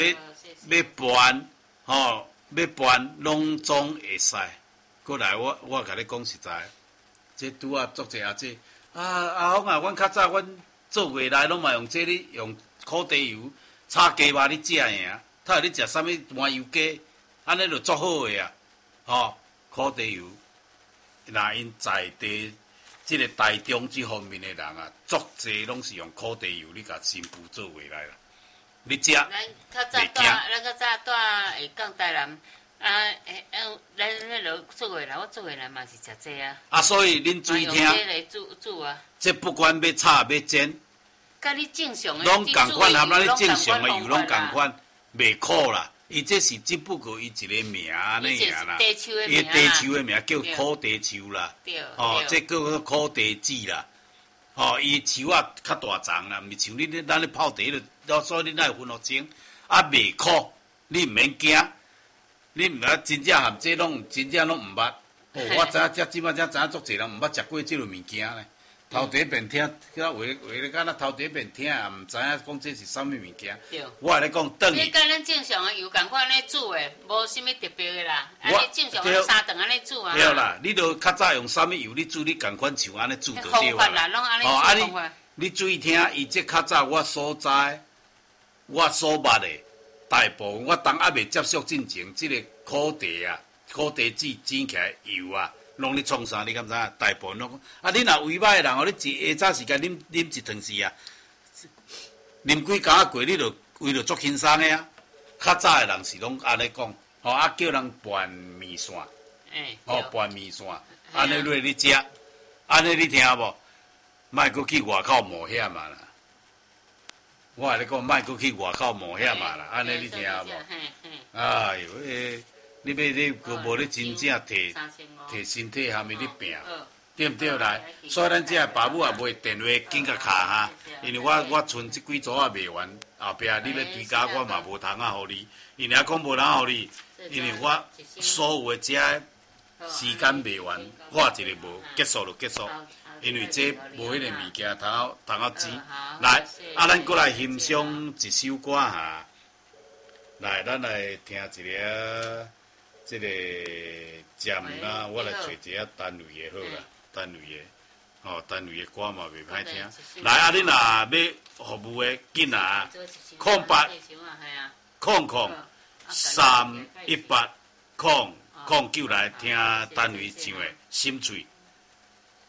要搬，要搬，拢总会使。过来，我甲你讲实在，这拄啊作者啊，这阿峰啊，阮较早阮做月来拢嘛用这咧用苦茶油炒鸡肉你食尔，他你食啥物麻油鸡，安尼就足好个啊，苦茶油，那因在地即个台中这方面的人啊，足济拢是用苦茶油，你甲新妇做月来啦，你食。 咱较早住下港台南。咱迄落做月来，我做月来嘛是食这啊。 所以恁注意听。 用这来煮啊。 这不管要炒要煎， 甲你正常的， 拢共款，含咱你正常的油拢共款，袂苦啦。伊这是只不过伊一个名安尼尔啦。伊地球的名叫苦地球啦。这叫做苦地子啦。伊树啊较大丛啦，毋是像咱咧泡茶了，所以你哪会分互清？袂苦，你毋免惊。你毋捌真正含这真正拢毋捌。我即摆才知影足济人毋捌食过即类物件咧。头第一遍听，话咧敢若头第一遍听也毋知影讲这是啥物物件。我来讲等于。 你甲咱正常的油共款安尼煮的，无啥物特别的啦。安尼正常的三顿安尼煮啊。 对啦，你都较早用啥物油，你煮你共款像安尼煮就对啦。方法啦，拢安尼煮方法。 你注意听，伊这较早我所知，我所捌的。大部分我当还未接触进前，即个苦茶啊、苦茶籽煎起来油啊，拢咧创啥？你敢知影？大部分拢讲，你若胃歹的人哦，你下早时间啉一汤匙啊，啉几工仔过，你就胃就足轻松的啊。较早的人是拢安尼讲，叫人拌面线，拌面线，安尼落你食，安尼你听无？莫阁去外口冒险嘛啦！我甲你讲，莫阁去外口冒险嘛啦，安尼你听无？哎哟，你无咧真正摕身体下面咧病，对毋对来？所以咱这爸母也袂电话紧甲敲哈，因为我剩即几组也卖完，后壁你要追加我嘛无通啊，互你。因为讲无通互你，因为我所有的这时间卖完，我一个无结束就结束。因为这无迄个物件通好煮。来，咱过来欣赏一首歌哈。来，咱来听一个这个节目啦，我来找一个单位的好啦，单位的歌嘛袂歹听。来，恁若要服务的紧啊，0800 318 009来听单位唱的《心碎》。